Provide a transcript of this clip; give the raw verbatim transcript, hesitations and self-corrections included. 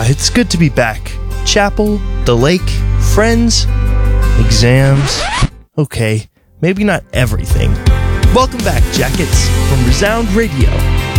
Ah, it's good to be back. Chapel, the lake, friends, exams. Okay, maybe not everything. Welcome back, Jackets, from Resound Radio.